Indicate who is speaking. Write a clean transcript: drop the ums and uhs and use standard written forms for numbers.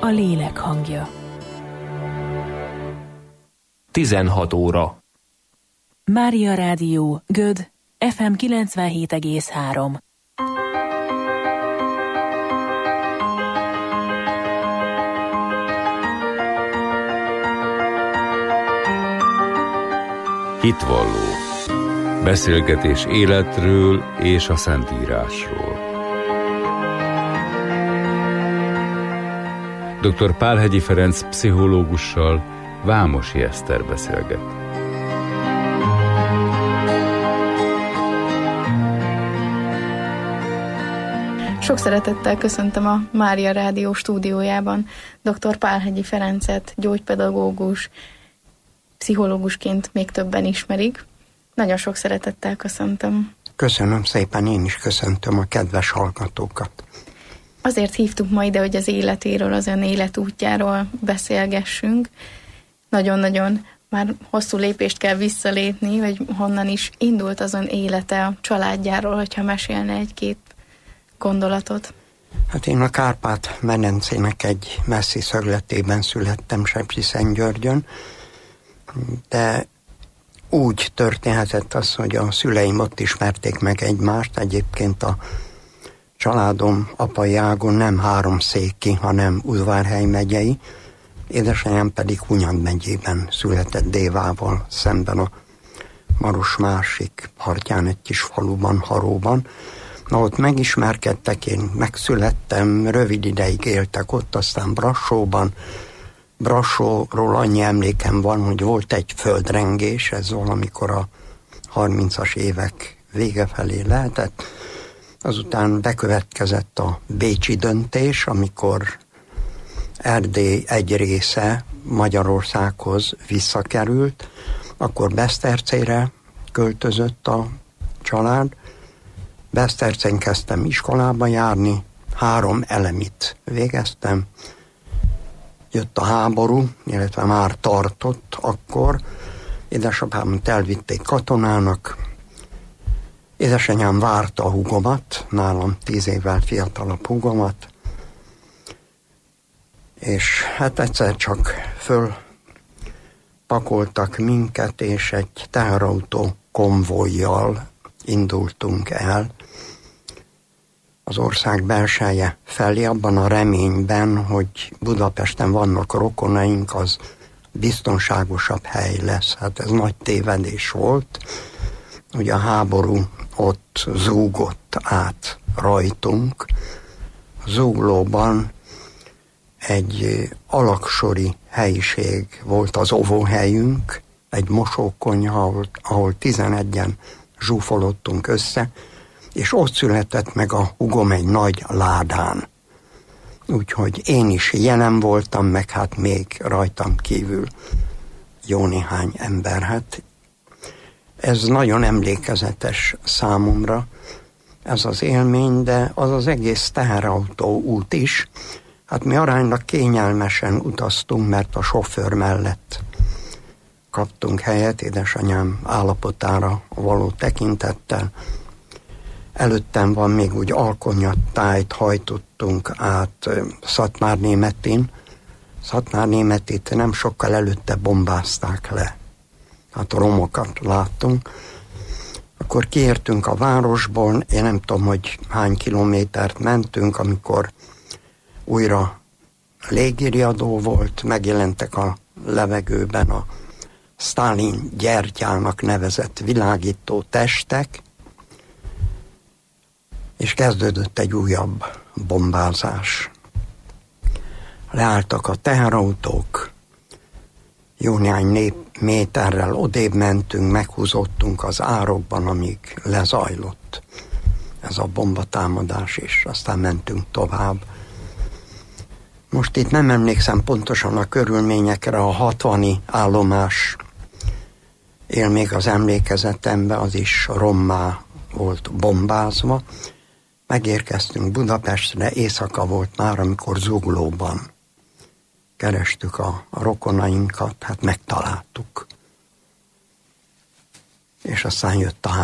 Speaker 1: lélek hangja.
Speaker 2: 16 óra.
Speaker 1: Mária Rádió, Göd, FM 97,3.
Speaker 3: Hitvalló. Beszélgetés életről és a Szentírásról. Dr. Pálhegyi Ferenc pszichológussal Vámosi Eszter beszélget.
Speaker 4: Sok szeretettel köszöntöm a Mária Rádió stúdiójában dr. Pálhegyi Ferencet, gyógypedagógus, pszichológusként még többen ismerik. Nagyon sok szeretettel köszöntöm.
Speaker 5: Köszönöm szépen, én is köszöntöm a kedves hallgatókat.
Speaker 4: Azért hívtuk ma ide, hogy az életéről, az ön életútjáról beszélgessünk. Nagyon-nagyon már hosszú lépést kell visszalépni, hogy honnan is indult az ön élete, a családjáról, hogyha mesélne egy-két gondolatot.
Speaker 5: Hát én a Kárpát-medencének egy messzi szögletében születtem, Sepsiszentgyörgyön, de úgy történhetett az, hogy a szüleim ott ismerték meg egymást. Egyébként a családom apai ágon nem háromszéki, hanem Udvarhely megyei, édesanyám pedig Hunyad megyében született Dévával szemben a Maros másik partján egy kis faluban, Haróban. Na, ott megismerkedtek, én megszülettem, rövid ideig éltek ott, aztán Brassóban. Brassóról annyi emlékem van, hogy volt egy földrengés, ez valamikor a 30-as évek vége felé lehetett. Azután bekövetkezett a bécsi döntés, amikor Erdély egy része Magyarországhoz visszakerült, akkor Besztercére költözött a család. Besztercén kezdtem iskolába járni, 3 elemit végeztem. Jött a háború, illetve már tartott akkor. Édesapámat elvitték katonának. Édesanyám várta a húgomat, nálam 10 évvel fiatalabb húgomat. És hát egyszer csak fölpakoltak minket, és egy teherautó konvojjal indultunk el az ország belseje felé, abban a reményben, hogy Budapesten vannak rokonaink, az biztonságosabb hely lesz. Hát ez nagy tévedés volt. Ugye a háború ott zúgott át rajtunk. Zuglóban egy alaksori helyiség volt az óvóhelyünk, egy mosókonyha, ahol 11-en zsúfolottunk össze, és ott született meg a húgom egy nagy ládán. Úgyhogy én is jelen voltam, meg hát még rajtam kívül jó néhány ember. Hát ez nagyon emlékezetes számomra, ez az élmény, de az az egész teherautó út is. Hát mi aránylag kényelmesen utaztunk, mert a sofőr mellett kaptunk helyet, édesanyám állapotára való tekintettel. Előttem van még úgy Alkonyatájt hajtottunk át Szatmárnémetén. Szatmárnémetit nem sokkal előtte bombázták le. Hát romokat láttunk. Akkor kiértünk a városból, én nem tudom, hogy hány kilométert mentünk, amikor újra légiriadó volt, megjelentek a levegőben a Sztálin gyertyának nevezett világító testek, és kezdődött egy újabb bombázás. Leálltak a teherautók, jó néhány méterrel odébb mentünk, meghúzódtunk az árokban, amíg lezajlott ez a bombatámadás, és aztán mentünk tovább. Most itt nem emlékszem pontosan a körülményekre, a 60-i állomás él még az emlékezetembe, az is rommá volt bombázva. Megérkeztünk Budapestre, éjszaka volt már, amikor Zuglóban kerestük a rokonainkat, hát megtaláltuk. És aztán jött a